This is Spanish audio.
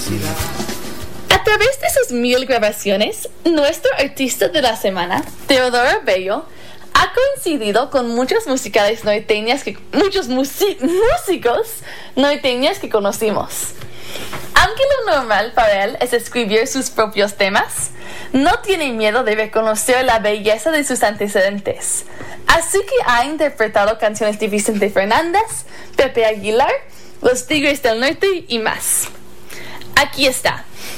A través de sus 1000 grabaciones, nuestro artista de la semana, Teodoro Bello, ha coincidido con muchos músicos norteños que conocimos. Aunque lo normal para él es escribir sus propios temas, no tiene miedo de reconocer la belleza de sus antecedentes. Así que ha interpretado canciones de Vicente Fernández, Pepe Aguilar, Los Tigres del Norte y más. Aquí está.